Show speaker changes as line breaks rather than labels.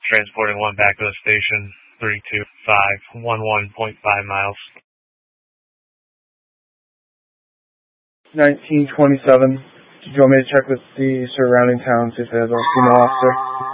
Transporting one back to the station, 32511.5 miles.
1927. Do you want me to check with the surrounding towns if there's a female officer?